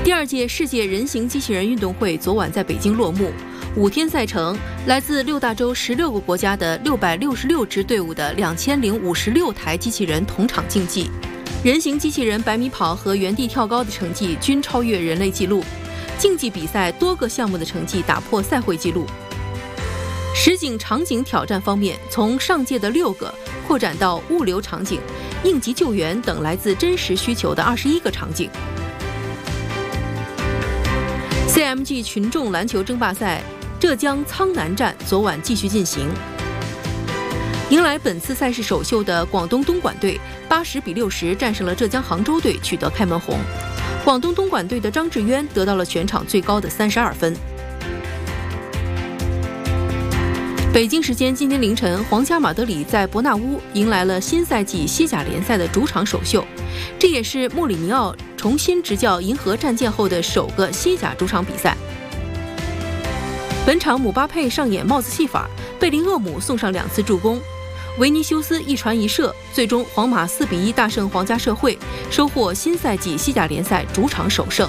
第2届世界人形机器人运动会昨晚在北京落幕，5天赛程，来自6大洲16个国家的666支队伍的2056台机器人同场竞技。人形机器人100米跑和原地跳高的成绩均超越人类纪录，竞技比赛多个项目的成绩打破赛会纪录。实景场景挑战方面，从上届的6个扩展到物流场景、应急救援等来自真实需求的21个场景。CMG 群众篮球争霸赛浙江苍南站昨晚继续进行，迎来本次赛事首秀的广东东莞队80比60战胜了浙江杭州队，取得开门红。广东东莞队的张志渊得到了全场最高的32分。北京时间今天凌晨，皇家马德里在伯纳乌迎来了新赛季西甲联赛的主场首秀，这也是穆里尼奥重新执教银河战舰后的首个西甲主场比赛。本场姆巴佩上演帽子戏法，贝林厄姆送上2次助攻，维尼修斯一传一射，最终皇马4比1大胜皇家社会，收获新赛季西甲联赛主场首胜。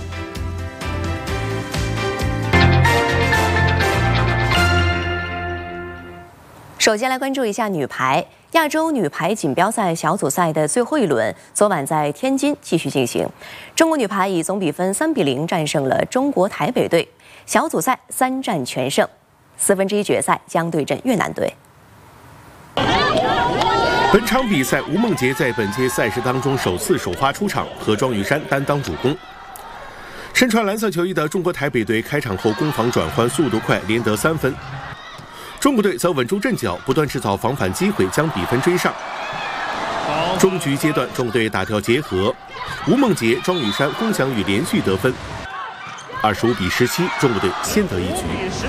首先来关注一下女排亚洲女排锦标赛小组赛的最后一轮，昨晚在天津继续进行。中国女排以总比分3比0战胜了中国台北队，小组赛3战全胜，1/4决赛将对阵越南队。 本场比赛，吴梦洁在本届赛事当中首次首发出场，和庄雨珊担当主攻。身穿蓝色球衣的中国台北队开场后攻防转换速度快，连得3分。中国队则稳住阵脚，不断制造防反机会，将比分追上。中局阶段，中国队打掉结合，吴梦洁、庄雨珊、龚翔宇连续得分，25比17，中国队先得一局。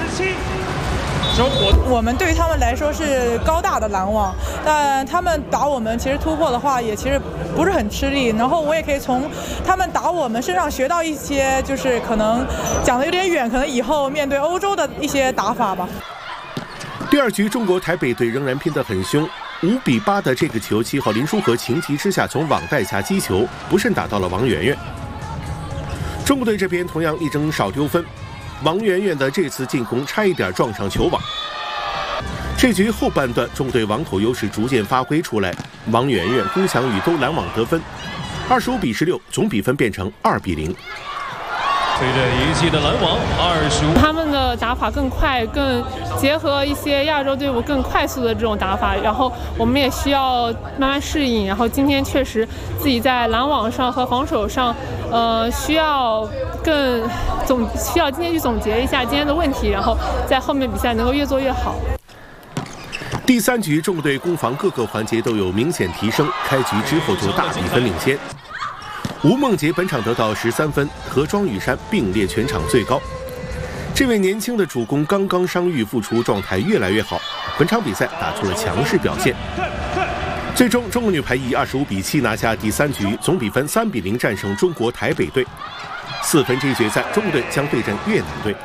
我们对于他们来说是高大的拦网，但他们打我们其实突破的话也其实不是很吃力，然后我也可以从他们打我们身上学到一些，就是可能讲的有点远，可能以后面对欧洲的一些打法吧。 第2局，中国台北队仍然拼得很凶，5比8的这个球，7号林书豪情急之下从网带下击球，不慎打到了王媛媛。中国队这边同样力争少丢分，王媛媛的这次进攻差一点撞上球网。这局后半段，中国队网口优势逐渐发挥出来，王媛媛、龚翔宇都拦网得分，25比16，总比分变成2比0。 随着一记的拦网，25。 他们的打法更快，更结合一些亚洲队伍更快速的这种打法，然后我们也需要慢慢适应。然后今天确实自己在拦网上和防守上，需要今天去总结一下今天的问题，然后在后面比赛能够越做越好。 第3局，中国队攻防各个环节都有明显提升，开局之后就大比分领先。吴梦洁本场得到13分，和庄雨珊并列全场最高。这位年轻的主攻刚刚伤愈复出，状态越来越好，本场比赛打出了强势表现。最终，中国女排以25比7拿下第3局，总比分3比0战胜中国台北队。1/4决赛，中国队将对阵越南队。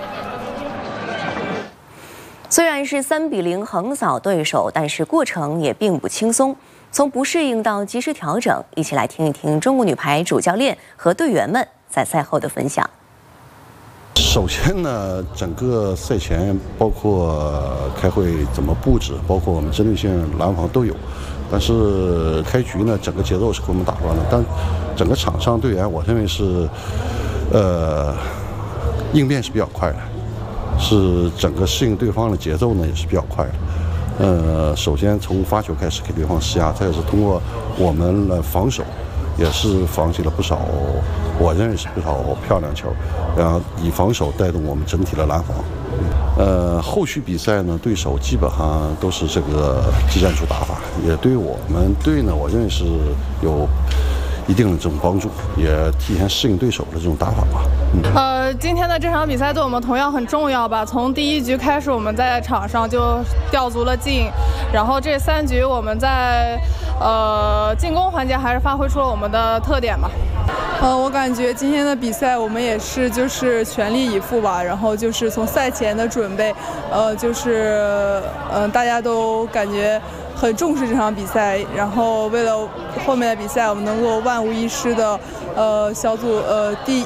虽然是3比0横扫对手，但是过程也并不轻松。从不适应到及时调整，一起来听一听中国女排主教练和队员们在赛后的分享。 首先呢，整个赛前包括开会怎么布置，包括我们针对性拦防都有。但是开局呢，整个节奏是给我们打乱了。但整个场上队员，我认为是应变是比较快的，是整个适应对方的节奏呢也是比较快的。首先从发球开始给对方施压，再是通过我们的防守，也是防起了不少，我认为是不少漂亮球，然后以防守带动我们整体的拦防。后续比赛呢，对手基本上都是这个技战术打法，也对我们队呢，我认为是有一定的这种帮助，也提前适应对手的这种打法吧。 今天的这场比赛对我们同样很重要吧。从第1局开始，我们在场上就吊足了劲，然后这3局我们在进攻环节还是发挥出了我们的特点吧。 我感觉今天的比赛我们也是就是全力以赴吧，然后就是从赛前的准备，大家都感觉很重视这场比赛，然后为了后面的比赛我们能够万无一失的小组第